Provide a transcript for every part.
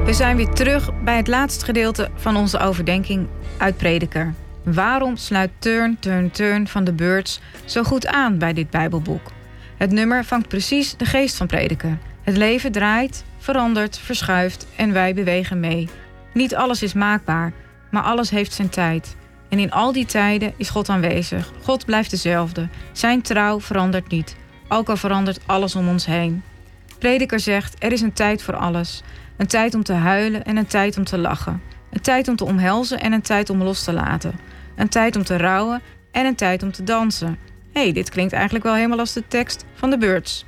We zijn weer terug bij het laatste gedeelte van onze overdenking uit Prediker. Waarom sluit Turn, Turn, Turn van de Byrds zo goed aan bij dit Bijbelboek? Het nummer vangt precies de geest van Prediker. Het leven draait, verandert, verschuift en wij bewegen mee. Niet alles is maakbaar, maar alles heeft zijn tijd. En in al die tijden is God aanwezig. God blijft dezelfde. Zijn trouw verandert niet, ook al verandert alles om ons heen. Prediker zegt, er is een tijd voor alles. Een tijd om te huilen en een tijd om te lachen. Een tijd om te omhelzen en een tijd om los te laten. Een tijd om te rouwen en een tijd om te dansen. Hé, dit klinkt eigenlijk wel helemaal als de tekst van de Byrds.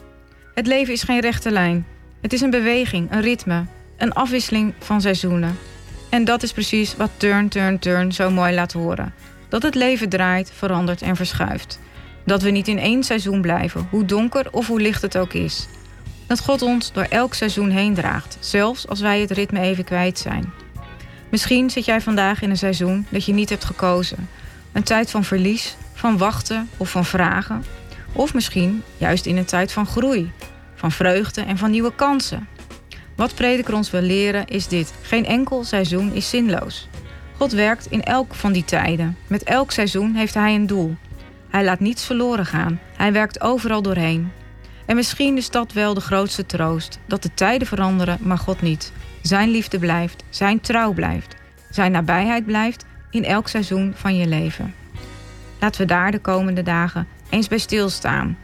Het leven is geen rechte lijn. Het is een beweging, een ritme, een afwisseling van seizoenen. En dat is precies wat Turn, Turn, Turn zo mooi laat horen. Dat het leven draait, verandert en verschuift. Dat we niet in één seizoen blijven, hoe donker of hoe licht het ook is. Dat God ons door elk seizoen heen draagt, zelfs als wij het ritme even kwijt zijn. Misschien zit jij vandaag in een seizoen dat je niet hebt gekozen. Een tijd van verlies, van wachten of van vragen. Of misschien juist in een tijd van groei, van vreugde en van nieuwe kansen. Wat Prediker ons wil leren is dit: geen enkel seizoen is zinloos. God werkt in elk van die tijden. Met elk seizoen heeft hij een doel. Hij laat niets verloren gaan. Hij werkt overal doorheen. En misschien is dat wel de grootste troost, dat de tijden veranderen, maar God niet. Zijn liefde blijft, zijn trouw blijft, zijn nabijheid blijft in elk seizoen van je leven. Laten we daar de komende dagen eens bij stilstaan.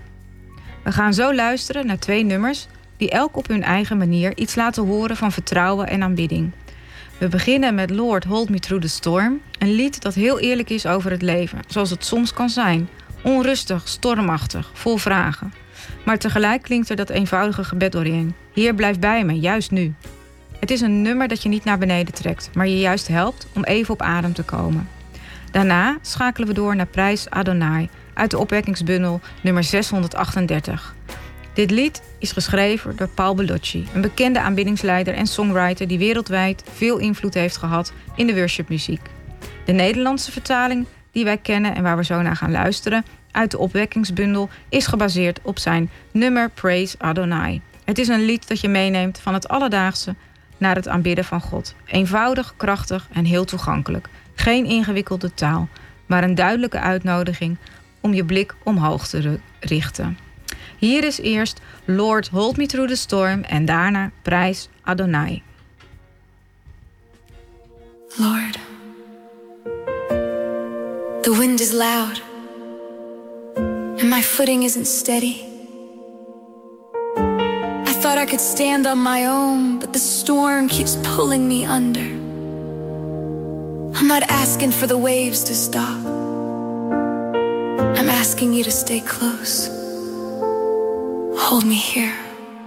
We gaan zo luisteren naar 2 nummers die elk op hun eigen manier iets laten horen van vertrouwen en aanbidding. We beginnen met Lord Hold Me Through the Storm, een lied dat heel eerlijk is over het leven, zoals het soms kan zijn. Onrustig, stormachtig, vol vragen. Maar tegelijk klinkt er dat eenvoudige gebed doorheen. Heer, blijf bij me, juist nu. Het is een nummer dat je niet naar beneden trekt, maar je juist helpt om even op adem te komen. Daarna schakelen we door naar Prijs Adonai uit de opwekkingsbundel nummer 638. Dit lied is geschreven door Paul Bellocci, een bekende aanbiddingsleider en songwriter die wereldwijd veel invloed heeft gehad in de worshipmuziek. De Nederlandse vertaling die wij kennen en waar we zo naar gaan luisteren uit de opwekkingsbundel is gebaseerd op zijn nummer Praise Adonai. Het is een lied dat je meeneemt van het alledaagse naar het aanbidden van God. Eenvoudig, krachtig en heel toegankelijk. Geen ingewikkelde taal, maar een duidelijke uitnodiging om je blik omhoog te richten. Hier is eerst Lord Hold Me Through the Storm en daarna Praise Adonai. Lord, the wind is loud and my footing isn't steady. I thought I could stand on my own, but the storm keeps pulling me under. I'm not asking for the waves to stop. I'm asking you to stay close. Hold me here.